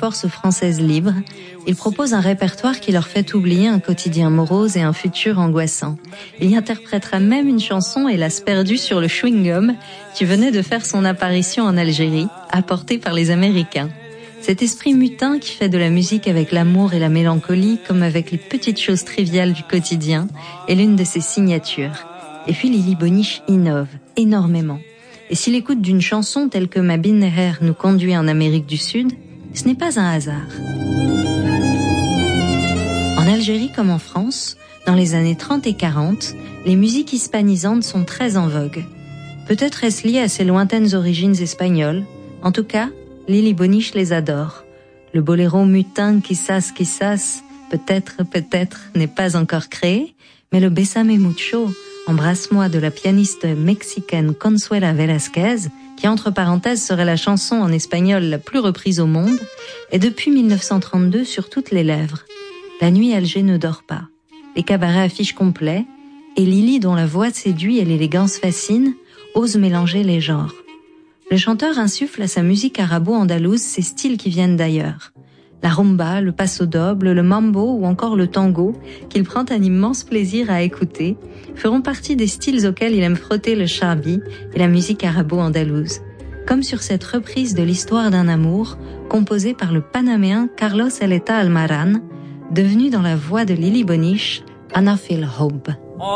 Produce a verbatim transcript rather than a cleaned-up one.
forces françaises libres, il propose un répertoire qui leur fait oublier un quotidien morose et un futur angoissant. Il y interprétera même une chanson, hélas perdue sur le chewing-gum, qui venait de faire son apparition en Algérie, apportée par les Américains. Cet esprit mutin qui fait de la musique avec l'amour et la mélancolie, comme avec les petites choses triviales du quotidien, est l'une de ses signatures. Et puis Lili Bonich innove énormément. Et si l'écoute d'une chanson telle que Ma Bineher nous conduit en Amérique du Sud, ce n'est pas un hasard. En Algérie comme en France, dans les années trente et quarante, les musiques hispanisantes sont très en vogue. Peut-être est-ce lié à ses lointaines origines espagnoles. En tout cas, Lili Bonich les adore. Le boléro mutin quizás quizás, peut-être, peut-être, n'est pas encore créé, mais le Bésame mucho, Embrasse-moi de la pianiste mexicaine Consuela Velázquez, qui entre parenthèses serait la chanson en espagnol la plus reprise au monde, est depuis mille neuf cent trente-deux sur toutes les lèvres. La nuit, Alger ne dort pas. Les cabarets affichent complets, et Lili, dont la voix séduit et l'élégance fascine, ose mélanger les genres. Le chanteur insuffle à sa musique arabo-andalouse ces styles qui viennent d'ailleurs. La rumba, le paso doble, le mambo ou encore le tango, qu'il prend un immense plaisir à écouter, feront partie des styles auxquels il aime frotter le charbi et la musique arabo-andalouse. Comme sur cette reprise de l'histoire d'un amour, composée par le panaméen Carlos Eleta Almaran, devenu dans la voix de Lili Bonich, Ana Fil Houb.